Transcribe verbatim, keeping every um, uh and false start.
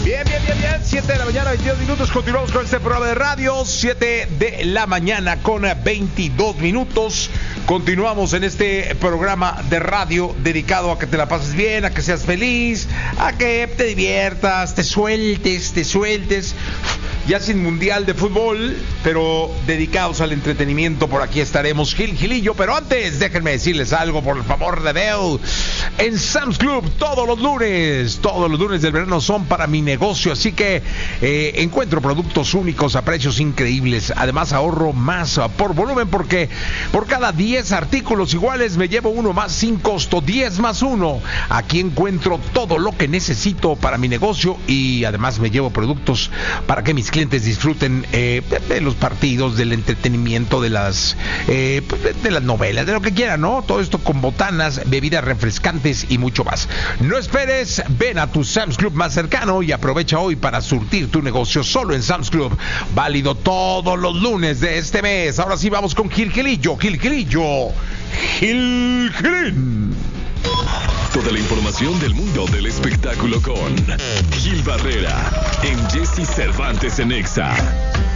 Bien, bien, bien, bien. siete de la mañana, veintidós minutos. Continuamos con este programa de radio. siete de la mañana con veintidós minutos. Continuamos en este programa de radio dedicado a que te la pases bien, a que seas feliz, a que te diviertas, te sueltes, te sueltes. Ya sin mundial de fútbol, pero dedicados al entretenimiento, por aquí estaremos Gil Gilillo. Pero antes, déjenme decirles algo, por el favor de Dios. En Sam's Club, todos los lunes, todos los lunes del verano son para mi negocio, así que eh, encuentro productos únicos a precios increíbles. Además, ahorro más por volumen, porque por cada diez artículos iguales me llevo uno más sin costo, diez más uno. Aquí encuentro todo lo que necesito para mi negocio y además me llevo productos para que mis clientes disfruten eh, de, de los partidos, del entretenimiento, de las eh, de, de las novelas, de lo que quieran, ¿no? Todo esto con botanas, bebidas refrescantes y mucho más. No esperes, ven a tu Sam's Club más cercano y aprovecha hoy para surtir tu negocio solo en Sam's Club. Válido todos los lunes de este mes. Ahora sí vamos con Gil Gilillo, Gil Gilillo, Gil Gilín. Toda la información del mundo del espectáculo con Gil Barrera en Jesse Cervantes en Exa.